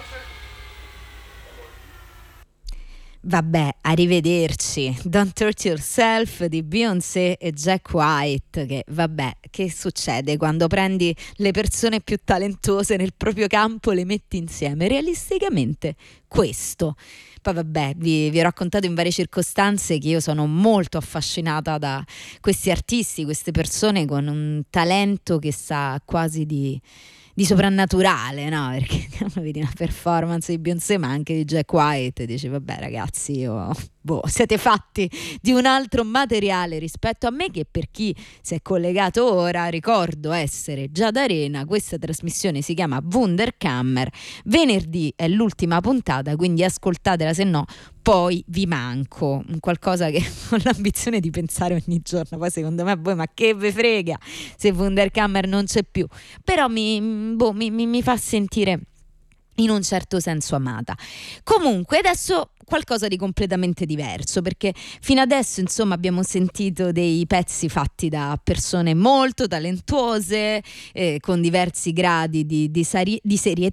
Vabbè, arrivederci. Don't Hurt Yourself di Beyoncé e Jack White, che vabbè, che succede quando prendi le persone più talentose nel proprio campo e le metti insieme? Realisticamente questo. Poi vabbè, vi ho raccontato in varie circostanze che io sono molto affascinata da questi artisti, queste persone con un talento che sa quasi di soprannaturale, no? Perché quando vedi una performance di Beyoncé ma anche di Jack White e dici vabbè ragazzi, siete fatti di un altro materiale rispetto a me, che per chi si è collegato ora ricordo essere Giada Arena. Questa trasmissione si chiama Wunderkammer, venerdì è l'ultima puntata, quindi ascoltatela, se no poi vi manco, qualcosa che ho l'ambizione di pensare ogni giorno. Poi secondo me voi, ma che ve frega se Wunderkammer non c'è più, però mi fa sentire in un certo senso amata. Comunque adesso qualcosa di completamente diverso, perché fino adesso insomma abbiamo sentito dei pezzi fatti da persone molto talentuose, con diversi gradi di serietà,